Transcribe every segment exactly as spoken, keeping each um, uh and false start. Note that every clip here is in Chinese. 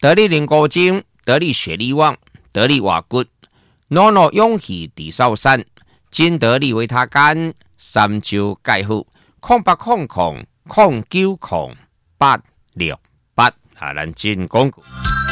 得力灵果精，得力血力旺，得力瓦骨，诺诺勇气地少山，金得力维他干，三周钙护，空八空空空九空八六八啊，咱进广告。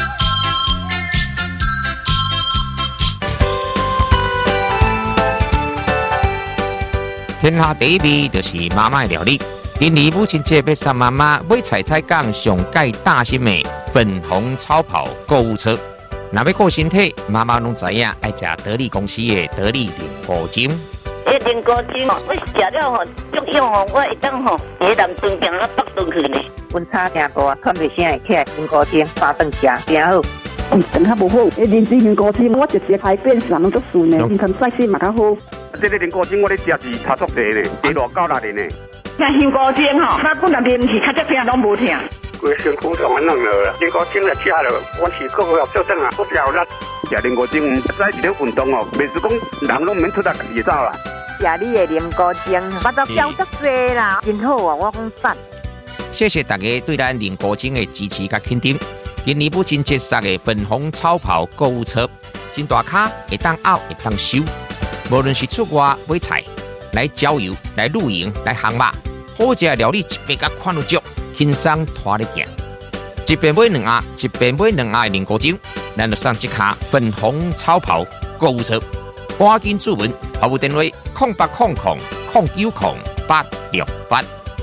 天下第一味就是妈妈的料理。今年母亲节要送妈妈买菜菜港上盖大新的粉红超跑购物车。若要顾身体，妈妈拢知影爱食得力公司的得力灵果精。 这灵果精，我食了吼，足用吼，我会当吼，下南顿行到北顿去呢。 温差真大，喘袂醒会起来，灵果精八顿食真好。 嗯，真较无好。迄灵芝灵果精，我直接排便上拢足顺的，新陈代谢嘛较好。 这个灵果精我咧食是差足济呢，一路九六年呢。 像灵果精吼，那本来面是较只疼拢无疼。 规身躯都安弄了，灵果精来吃了，我是个个做阵啊，不了力。食灵果精，再一个运动哦，袂是讲人拢免出来家己走啦。 食你的灵果精，我都标足济啦，真好啊！我讲赞。 谢谢大家对咱灵果精的支持甲肯定。今年母亲节送的粉红超跑购物车，真大卡，会当拗，会当收。无论是出外买菜、来郊游、来露营、来航马，好食料理一边甲看得足，轻松拖咧行。一边买两盒，一边买两盒的灵果精，咱就送一卡粉红超跑购物车。赶紧注文，服务电话空八空空空九空八六八。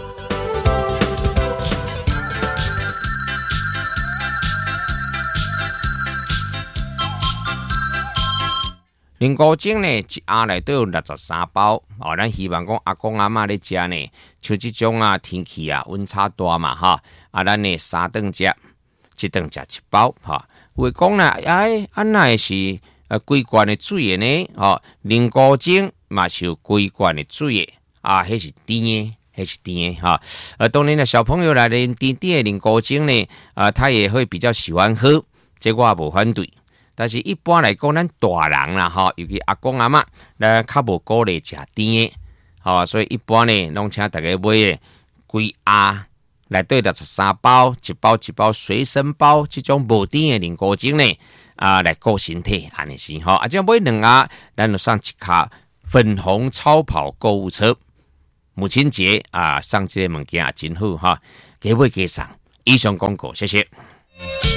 灵果精呢，一盒内都有六十三包。哦，咱希望讲阿公阿嬷咧食呢，像这种啊天气啊温差大嘛哈，啊咱呢三顿食，一顿食一包哈。有诶讲啦，哎，安那是呃规罐的水的呢？哦，灵果精嘛是有规罐的水的，啊，迄是甜的。还是甜的哈，呃，当然了，小朋友来啉甜甜的灵果精呢，啊、呃，他也会比较喜欢喝，这我也无反对。但是一般来讲，咱大人啦哈，尤其阿公阿嬷，咱较无鼓励食甜的，好、哦，所以一般呢，拢请大家买的规盒内底六十三包，一包一包随身包，这种无甜的灵果精呢，啊、呃，来顾身体，安尼是吼。啊，这买两盒，咱就送一卡粉红超跑购物车。母亲节啊，送这个物件也真好哈，加买加送。以上广告，谢谢。